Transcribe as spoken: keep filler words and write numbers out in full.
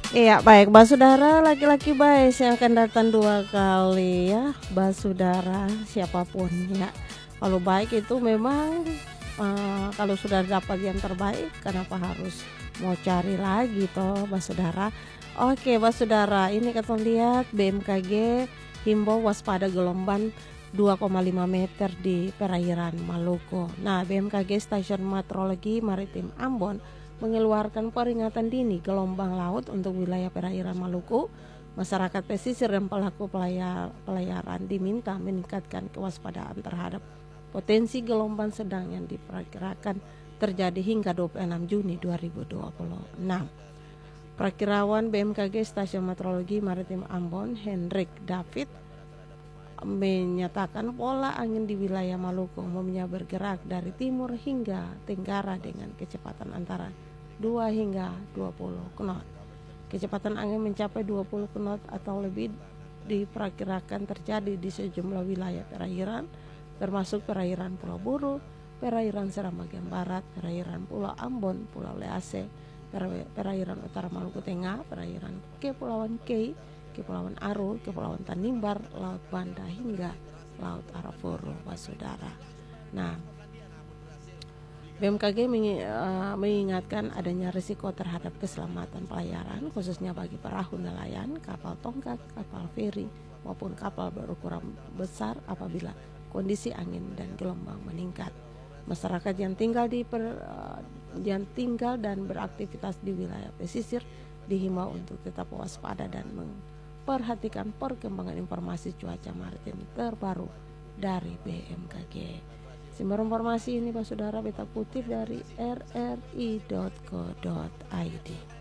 Iya baik, Basudara laki-laki baik yang akan datang dua kali ya, Basudara siapapun ya. Kalau baik itu memang uh, kalau sudah dapat yang terbaik, kenapa harus mau cari lagi toh, Basudara? Oke, Basudara, ini kita lihat B M K G himbau waspada gelombang dua koma lima meter di perairan Maluku. Nah, B M K G Stasiun Meteorologi Maritim Ambon mengeluarkan peringatan dini gelombang laut untuk wilayah perairan Maluku. Masyarakat pesisir dan pelaku pelayar, pelayaran diminta meningkatkan kewaspadaan terhadap potensi gelombang sedang yang diperkirakan terjadi hingga dua puluh enam Juni dua ribu dua puluh enam. Prakirawan B M K G Stasiun Meteorologi Maritim Ambon, Hendrik David, menyatakan pola angin di wilayah Maluku umumnya bergerak dari timur hingga tenggara dengan kecepatan antara dua hingga dua puluh knot. Kecepatan angin mencapai dua puluh knot atau lebih diperkirakan terjadi di sejumlah wilayah perairan, termasuk perairan Pulau Buru, perairan Seram bagian barat, perairan Pulau Ambon, Pulau Lease, perairan utara Maluku Tengah, perairan Kepulauan Kei, Kepulauan Aru, Kepulauan Tanimbar, Laut Banda hingga Laut Arafuru, Basudara. Nah, B M K G mengingatkan adanya risiko terhadap keselamatan pelayaran, khususnya bagi perahu nelayan, kapal tongkang, kapal feri, maupun kapal berukuran besar apabila kondisi angin dan gelombang meningkat. Masyarakat yang tinggal di per, yang tinggal dan beraktivitas di wilayah pesisir dihimbau untuk tetap waspada dan memperhatikan perkembangan informasi cuaca maritim terbaru dari B M K G. Sumber informasi ini Basudara beta kutip dari r r i dot co dot i d.